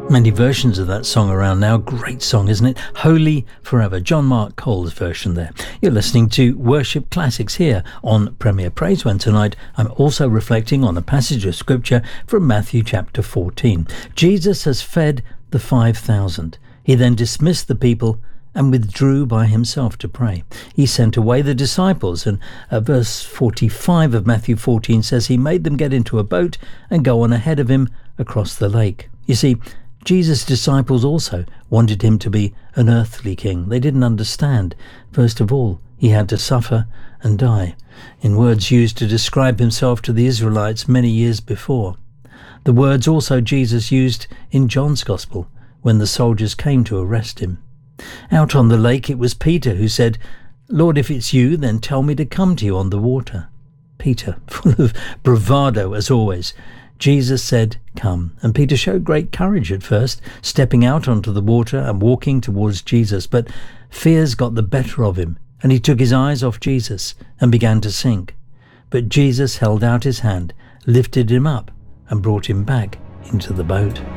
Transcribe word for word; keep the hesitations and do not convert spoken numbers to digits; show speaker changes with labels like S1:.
S1: Many versions of that song around now. Great song, isn't it? Holy Forever. John Mark Cole's version there. You're listening to Worship Classics here on Premier Praise, when tonight I'm also reflecting on a passage of scripture from Matthew chapter fourteen. Jesus has fed the five thousand. He then dismissed the people and withdrew by himself to pray. He sent away the disciples, and uh, verse forty-five of Matthew fourteen says he made them get into a boat and go on ahead of him across the lake. You see, Jesus' disciples also wanted him to be an earthly king. They didn't understand. First of all, he had to suffer and die, in words used to describe himself to the Israelites many years before. The words also Jesus used in John's Gospel when the soldiers came to arrest him. Out on the lake, it was Peter who said, "Lord, if it's you, then tell me to come to you on the water." Peter, full of bravado as always. Jesus said, "Come." And Peter showed great courage at first, stepping out onto the water and walking towards Jesus. But fears got the better of him, and he took his eyes off Jesus and began to sink. But Jesus held out his hand, lifted him up, and brought him back into the boat.